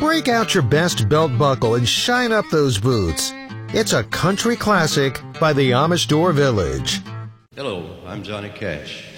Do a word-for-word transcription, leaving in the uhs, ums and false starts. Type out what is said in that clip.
break out your best belt buckle and shine up those boots. It's a country classic by the Amish Door Village. Hello, I'm Johnny Cash.